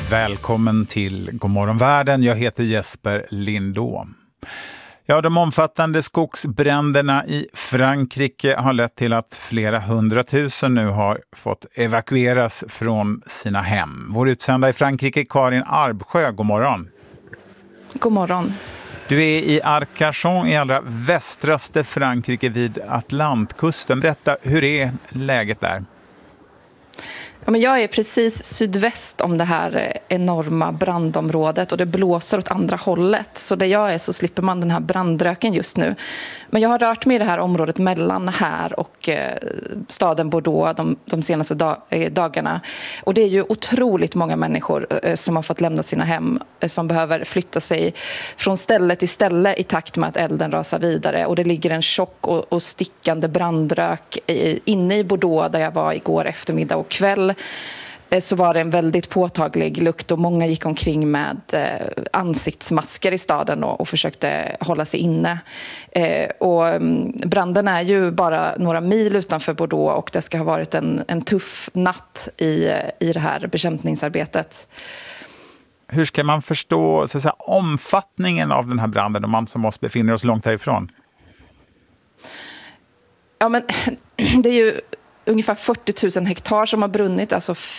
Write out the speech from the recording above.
Välkommen till Godmorgon världen. Jag heter Jesper Lindå. Ja, de omfattande skogsbränderna i Frankrike har lett till att flera 100 000 nu har fått evakueras från sina hem. Vår utsända i Frankrike, Karin Arbsjö, god morgon. God morgon. Du är i Arcachon i allra västraste Frankrike vid Atlantkusten. Berätta, hur är läget där? Ja, men jag är precis sydväst om det här enorma brandområdet och det blåser åt andra hållet. Så där jag är så slipper man den här brandröken just nu. Men jag har rört mig i det här området mellan här och staden Bordeaux de senaste dagarna. Och det är ju otroligt många människor som har fått lämna sina hem, som behöver flytta sig från ställe till ställe i takt med att elden rasar vidare. Och det ligger en tjock och stickande brandrök inne i Bordeaux där jag var igår eftermiddag och kväll. Så var det en väldigt påtaglig lukt och många gick omkring med ansiktsmasker i staden och försökte hålla sig inne. Och branden är ju bara några mil utanför Bordeaux och det ska ha varit en tuff natt i det här bekämpningsarbetet. Hur ska man förstå så att säga, omfattningen av den här branden om man som oss befinner oss långt härifrån? Ja, men det är ju ungefär 40 000 hektar som har brunnit, alltså